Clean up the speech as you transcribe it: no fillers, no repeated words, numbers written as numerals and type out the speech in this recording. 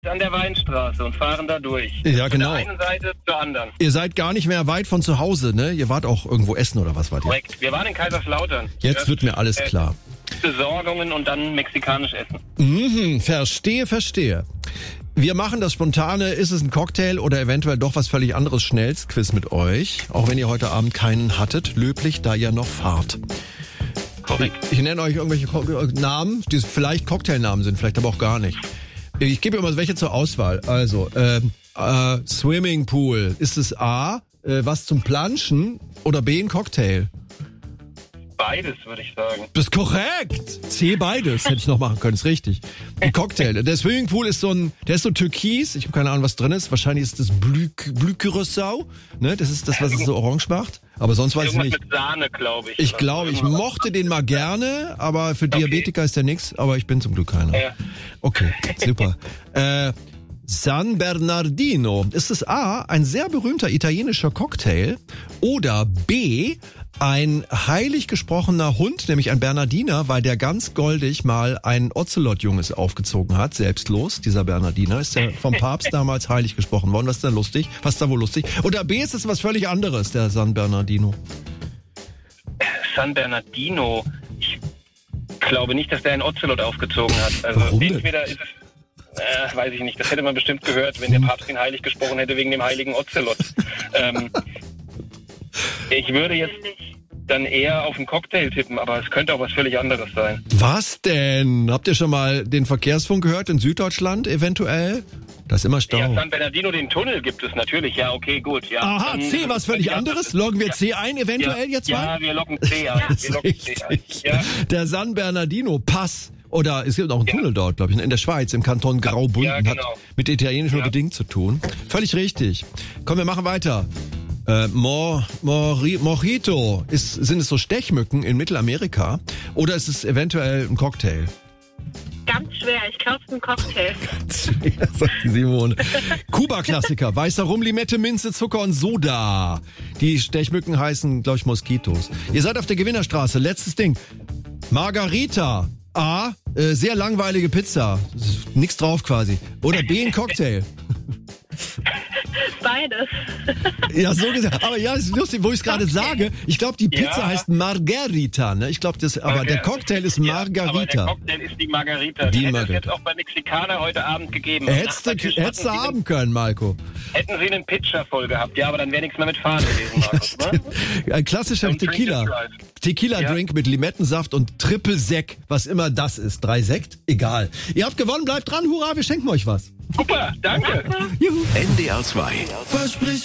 an der Weinstraße und fahren da durch. Ja, genau. Von der einen Seite zur anderen. Ihr seid gar nicht mehr weit von zu Hause, ne? Ihr wart auch irgendwo essen oder was wart ihr? Korrekt. Wir waren in Kaiserslautern. Jetzt wird mir alles klar. Besorgungen und dann mexikanisch essen. Verstehe. Wir machen das spontane, ist es ein Cocktail oder eventuell doch was völlig anderes, Schnellstquiz mit euch. Auch wenn ihr heute Abend keinen hattet, löblich, da ihr noch fahrt. Korrekt. Ich nenne euch irgendwelche Namen, die vielleicht Cocktailnamen sind, vielleicht aber auch gar nicht. Ich gebe immer welche zur Auswahl. Also, Swimmingpool. Ist es A, was zum Planschen oder B, ein Cocktail? Beides, würde ich sagen. Das ist korrekt. C, beides. Hätte ich noch machen können, ist richtig. Ein Cocktail. Der Swimmingpool ist der ist so türkis. Ich habe keine Ahnung, was drin ist. Wahrscheinlich ist das Blü Curaçao. Ne? Das ist das, was es so orange macht. Aber sonst weiß ich nicht. Irgendwas mit Sahne, glaube ich. Ich glaube, ich mochte den mal gerne, aber für Diabetiker ist der nix. Aber ich bin zum Glück keiner. Ja. Okay, super. San Bernardino. Ist es A, ein sehr berühmter italienischer Cocktail oder B, ein heilig gesprochener Hund, nämlich ein Bernardiner, weil der ganz goldig mal ein Ocelot-Junges aufgezogen hat, selbstlos. Dieser Bernardiner ist ja vom Papst damals heilig gesprochen worden. Was ist da lustig? Was ist da wohl lustig? Oder B, ist es was völlig anderes, der San Bernardino? San Bernardino. Ich glaube nicht, dass der einen Ocelot aufgezogen hat. Also Warum denn? entweder ist es... weiß ich nicht. Das hätte man bestimmt gehört, wenn der Papst ihn heilig gesprochen hätte wegen dem heiligen Ocelot. Ich würde jetzt dann eher auf einen Cocktail tippen, aber es könnte auch was völlig anderes sein. Was denn? Habt ihr schon mal den Verkehrsfunk gehört in Süddeutschland eventuell? Da ist immer Stau. Ja, San Bernardino, den Tunnel gibt es natürlich. Ja, okay, gut. Ja, Aha, dann, C, was völlig anderes? Loggen wir C ein eventuell jetzt mal? Ja, wir loggen C ein. Das ist richtig. Ja. Der San Bernardino Pass. Oder es gibt auch einen Tunnel dort, glaube ich, in der Schweiz, im Kanton Graubünden. Ja, genau. Hat mit Italienisch nur bedingt zu tun. Völlig richtig. Komm, wir machen weiter. Mojito. Sind es so Stechmücken in Mittelamerika? Oder ist es eventuell ein Cocktail? Ganz schwer, ich glaube, es ist ein Cocktail. Ja, sagt die Simone. Kuba-Klassiker. Weißer Rum, Limette, Minze, Zucker und Soda. Die Stechmücken heißen, glaube ich, Moskitos. Ihr seid auf der Gewinnerstraße. Letztes Ding. Margarita. A, sehr langweilige Pizza. Nix drauf quasi. Oder B, ein Cocktail. Beides. Ja, so gesagt. Aber ja, es ist lustig, wo ich es gerade sage. Ich glaube, die Pizza heißt Margarita, ne? Ich glaube, aber der Cocktail ist Margarita. Aber der Cocktail ist die Margarita. Die hätte Margarita. es jetzt auch bei Mexikaner heute Abend gegeben. Hättest du haben können, Marco. Hätten sie einen Pitcher voll gehabt, ja, aber dann wäre nichts mehr mit Fahren gewesen, Markus, ne? Ein klassischer Tequila-Drink mit Limettensaft und Triple Sekt, was immer das ist. 3 Sekt? Egal. Ihr habt gewonnen, bleibt dran, hurra, wir schenken euch was. Super, danke. Juhu. NDR 2. Versprich